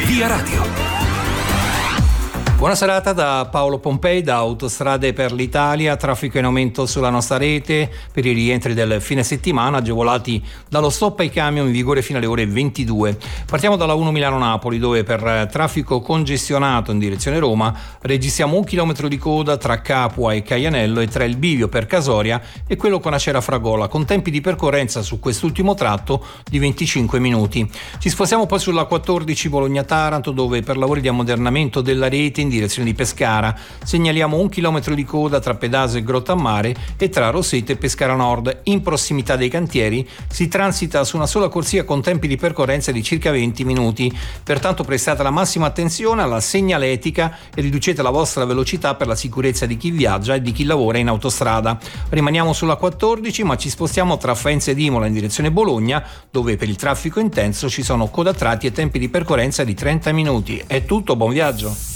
Via Radio. Buona serata da Paolo Pompei, da Autostrade per l'Italia. Traffico in aumento sulla nostra rete per i rientri del fine settimana, agevolati dallo stop ai camion in vigore fino alle ore 22. Partiamo dalla 1 Milano-Napoli, dove per traffico congestionato in direzione Roma registriamo 1 chilometro di coda tra Capua e Caianello e tra il bivio per Casoria e quello con Acera Fragola, con tempi di percorrenza su quest'ultimo tratto di 25 minuti. Ci spostiamo poi sulla 14 Bologna-Taranto, dove per lavori di ammodernamento della rete in direzione di Pescara segnaliamo 1 chilometro di coda tra Pedaso e Grottammare e tra Roseto e Pescara Nord. In prossimità dei cantieri si transita su una sola corsia con tempi di percorrenza di circa 20 minuti. Pertanto prestate la massima attenzione alla segnaletica e riducete la vostra velocità per la sicurezza di chi viaggia e di chi lavora in autostrada. Rimaniamo sulla 14, ma ci spostiamo tra Faenza ed Imola in direzione Bologna, dove per il traffico intenso ci sono coda tratti e tempi di percorrenza di 30 minuti. È tutto, buon viaggio.